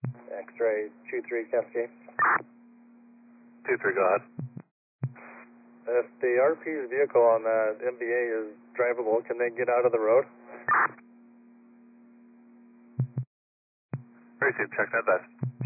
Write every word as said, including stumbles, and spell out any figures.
X-ray two three Cascade. two three, go ahead. If the R P's vehicle on that M B A is drivable, can they get out of the road? Receive, check that, that.